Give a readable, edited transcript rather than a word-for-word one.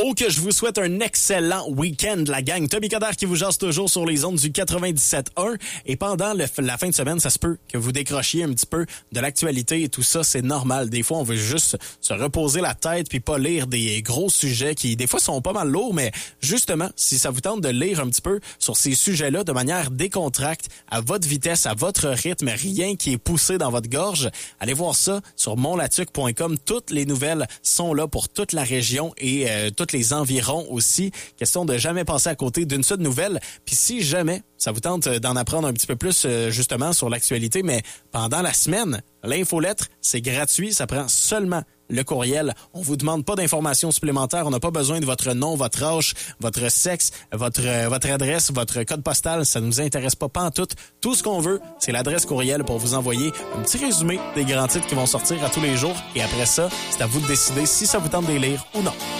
Oh, que je vous souhaite un excellent week-end, la gang. Tommy Coderre qui vous jase toujours sur les ondes du 97.1. Et pendant la fin de semaine, ça se peut que vous décrochiez un petit peu de l'actualité et tout ça, c'est normal. Des fois, on veut juste se reposer la tête puis pas lire des gros sujets qui, des fois, sont pas mal lourds. Mais justement, si ça vous tente de lire un petit peu sur ces sujets-là de manière décontracte, à votre vitesse, à votre rythme, rien qui est poussé dans votre gorge, allez voir ça sur monlatuc.com. Toutes les nouvelles sont là pour toute la région et tous les environs aussi. Question de jamais passer à côté d'une seule nouvelle. Puis si jamais ça vous tente d'en apprendre un petit peu plus justement sur l'actualité, mais pendant la semaine, l'infolettre, c'est gratuit. Ça prend seulement le courriel. On vous demande pas d'informations supplémentaires. On n'a pas besoin de votre nom, votre âge, votre sexe, votre adresse, votre code postal. Ça nous intéresse pas pantoute. Tout ce qu'on veut, c'est l'adresse courriel pour vous envoyer un petit résumé des grands titres qui vont sortir à tous les jours. Et après ça, c'est à vous de décider si ça vous tente de les lire ou non.